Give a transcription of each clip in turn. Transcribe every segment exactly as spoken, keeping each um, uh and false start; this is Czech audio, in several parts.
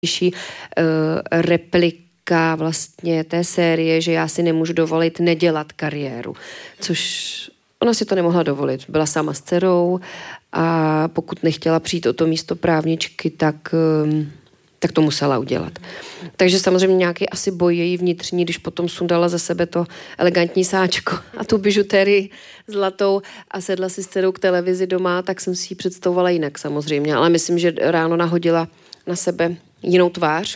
uh, replika vlastně té série, že já si nemůžu dovolit nedělat kariéru, což ona si to nemohla dovolit. Byla sama s dcerou a pokud nechtěla přijít o to místo právničky, tak, tak to musela udělat. Takže samozřejmě nějaký asi boj její vnitřní, když potom sundala za sebe to elegantní sáčko a tu bižutérii zlatou a sedla si s dcerou k televizi doma, tak jsem si ji představovala jinak samozřejmě. Ale myslím, že ráno nahodila na sebe jinou tvář.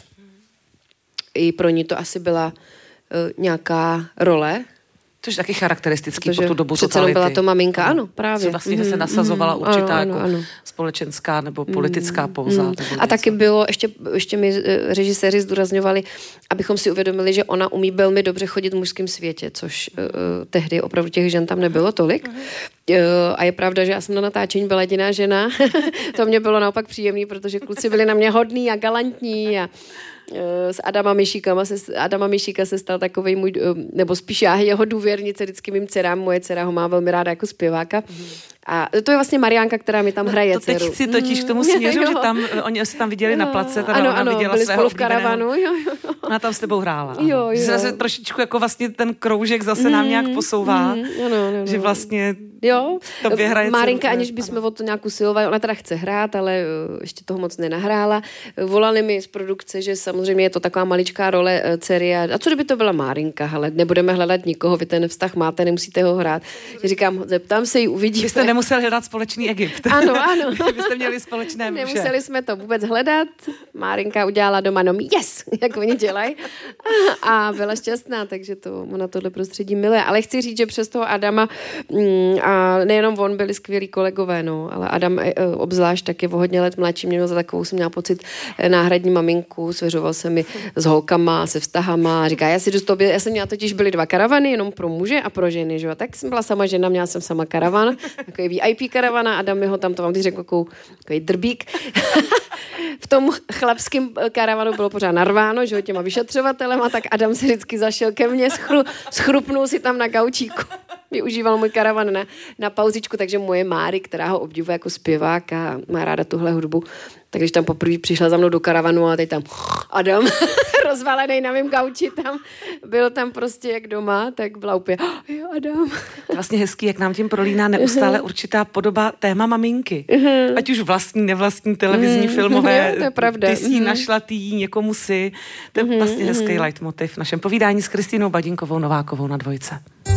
I pro ní to asi byla uh, nějaká role. To je taky charakteristický Protože po tu dobu přece totality. Byla to maminka, ano, právě. Co vlastně mm, se nasazovala mm, určitá ano, jako ano. společenská nebo politická pouza. Mm. A taky bylo, ještě, ještě mi režiséři zdůrazňovali, abychom si uvědomili, že ona umí velmi dobře chodit v mužském světě, což uh, tehdy opravdu těch žen tam nebylo tolik. Uh, a je pravda, že já jsem na natáčení byla jediná žena. To mě bylo naopak příjemný, protože kluci byli na mě hodní a galantní a s Adama Mišíka se, Adama Mišíka se stal takovej můj, nebo spíš já jeho důvěrnice vždycky mým dcerám, moje dcera ho má velmi ráda jako zpěváka. A to je vlastně Mariánka, která mi tam hraje no, to teď dceru. si totiž k tomu směřu, že tam, oni se tam viděli na place, teda ano, ona ano, viděla byli svého spolu v karavanu. Jo, jo. Ona tam s tebou hrála. Jo, jo. Zase trošičku jako vlastně ten kroužek zase mm, nám nějak posouvá, mm, ano, ano, že vlastně jo. tobě hraje Márinka, dceru, aniž bychom o to nějak usilovali, ona teda chce hrát, ale ještě toho moc nenahrála. Volali mi z produkce, že samozřejmě je to taková maličká role dcery. A co kdyby to byla Márinka, ale nebudeme hledat nikoho, vy ten vztah máte, nemusíte ho hrát. Že říkám, zeptám se jí, uvidíme. Vy jste nemuseli hledat společný Egypt. Ano, ano. Vy jste měli společné muže. Nemuseli jsme to vůbec hledat. Márinka udělala doma nom yes, jak oni dělají. A byla šťastná, takže to ona tohle prostředí miluje. Ale chci říct, že přes toho Adama mm, a nejenom on byli skvělí kolegové, no, ale Adam e, obzvlášť taky o hodně let mladší měl za takovou, jsem měla pocit, náhradní maminku, svěřoval se mi s holkama, se vztahama, říká, já si jdu s tobě, já jsem měla totiž byly dva karavany, jenom pro muže a pro ženy, že jo, tak jsem byla sama žena, měla jsem sama karavan, takový V I P karavana, Adam mi ho tam, to vám teď řekl, takový drbík. V tom chlapském karavanu bylo pořád narváno, že jo, těma vyšetřovatelema, tak Adam se vždycky zašel ke mně, schru, schrupnul si tam na gaučíku. Využíval můj karavan na, na pauzičku, takže moje Máry, která ho obdivuje jako zpěvák a má ráda tuhle hudbu, tak když tam poprvé přišla za mnou do karavanu a teď tam Adam rozvalený na mém gauči tam, byl tam prostě jak doma, tak byla úplně, oh, jo Adam. Vlastně hezký, jak nám tím prolíná neustále určitá podoba téma maminky. Ať už vlastní, nevlastní, televizní, filmové, jo, to je pravda. Ty jsi jí našla, ty jí někomu si. To je vlastně hezký leitmotiv v našem povídání s Kristýnou Badinkovou Novákovou na Dvojce.